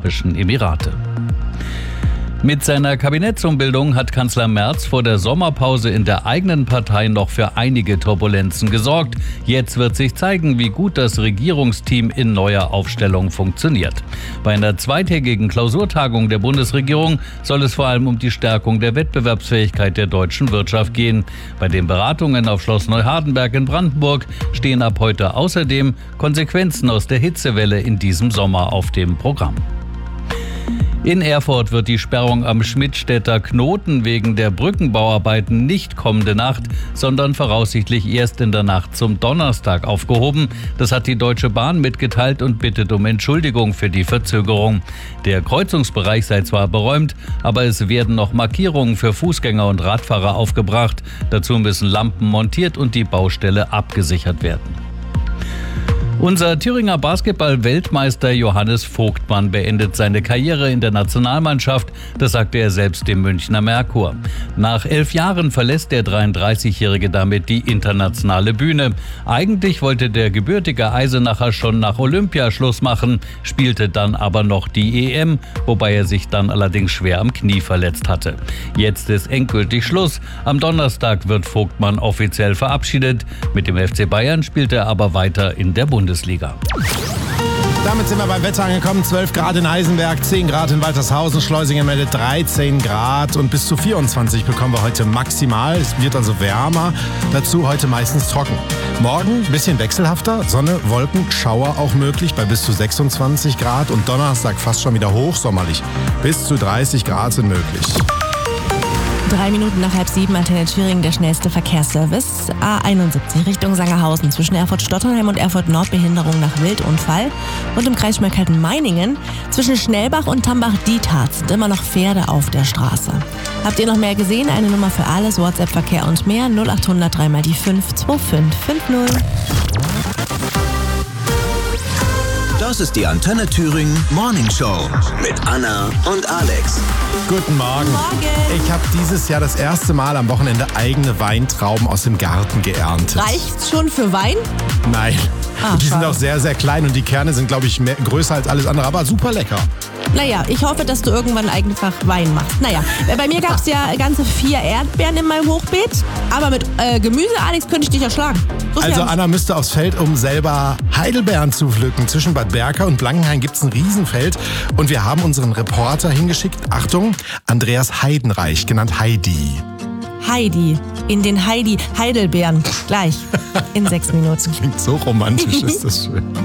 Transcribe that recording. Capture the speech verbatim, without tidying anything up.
Arabischen Emirate. Mit seiner Kabinettsumbildung hat Kanzler Merz vor der Sommerpause in der eigenen Partei noch für einige Turbulenzen gesorgt. Jetzt wird sich zeigen, wie gut das Regierungsteam in neuer Aufstellung funktioniert. Bei einer zweitägigen Klausurtagung der Bundesregierung soll es vor allem um die Stärkung der Wettbewerbsfähigkeit der deutschen Wirtschaft gehen. Bei den Beratungen auf Schloss Neuhardenberg in Brandenburg stehen ab heute außerdem Konsequenzen aus der Hitzewelle in diesem Sommer auf dem Programm. In Erfurt wird die Sperrung am Schmidtstädter Knoten wegen der Brückenbauarbeiten nicht kommende Nacht, sondern voraussichtlich erst in der Nacht zum Donnerstag aufgehoben. Das hat die Deutsche Bahn mitgeteilt und bittet um Entschuldigung für die Verzögerung. Der Kreuzungsbereich sei zwar beräumt, aber es werden noch Markierungen für Fußgänger und Radfahrer aufgebracht. Dazu müssen Lampen montiert und die Baustelle abgesichert werden. Unser Thüringer Basketball-Weltmeister Johannes Vogtmann beendet seine Karriere in der Nationalmannschaft, das sagte er selbst dem Münchner Merkur. Nach elf Jahren verlässt der dreiunddreißigjährige damit die internationale Bühne. Eigentlich wollte der gebürtige Eisenacher schon nach Olympia Schluss machen, spielte dann aber noch die E M, wobei er sich dann allerdings schwer am Knie verletzt hatte. Jetzt ist endgültig Schluss. Am Donnerstag wird Vogtmann offiziell verabschiedet. Mit dem F C Bayern spielt er aber weiter in der Bundesliga. Bundesliga. Damit sind wir beim Wetter angekommen. zwölf Grad in Eisenberg, zehn Grad in Waltershausen, Schleusingen meldet dreizehn Grad und bis zu vierundzwanzig bekommen wir heute maximal. Es wird also wärmer, dazu heute meistens trocken. Morgen ein bisschen wechselhafter, Sonne, Wolken, Schauer auch möglich bei bis zu sechsundzwanzig Grad und Donnerstag fast schon wieder hochsommerlich. Bis zu dreißig Grad sind möglich. Drei Minuten nach halb sieben, Antenne Thüringen, der schnellste Verkehrsservice. A einundsiebzig Richtung Sangerhausen. Zwischen Erfurt-Stottenheim und Erfurt-Nord Behinderung nach Wildunfall. Und im Kreis Schmalkalden-Meiningen zwischen Schnellbach und Tambach-Dietharz sind immer noch Pferde auf der Straße. Habt ihr noch mehr gesehen? Eine Nummer für alles, WhatsApp-Verkehr und mehr. null acht hundert drei mal die fünf zwei fünf fünf null. Das ist die Antenne Thüringen Morning Show mit Anna und Alex. Guten Morgen. Morgen. Ich habe dieses Jahr das erste Mal am Wochenende eigene Weintrauben aus dem Garten geerntet. Reicht's schon für Wein? Nein. Ah, die sind schade. auch sehr, sehr klein und die Kerne sind, glaube ich, mehr, größer als alles andere, aber super lecker. Naja, ich hoffe, dass du irgendwann einfach Wein machst. Naja, bei mir gab es ja ganze vier Erdbeeren in meinem Hochbeet. Aber mit äh, Gemüse, Alex, könnte ich dich erschlagen. So Also fern. Anna müsste aufs Feld, um selber Heidelbeeren zu pflücken. Zwischen Bad Berka und Blankenhain gibt es ein Riesenfeld. Und wir haben unseren Reporter hingeschickt. Achtung, Andreas Heidenreich, genannt Heidi. Heidi, in den Heidi Heidelbeeren. Gleich, in sechs Minuten. Klingt so romantisch, ist das schön.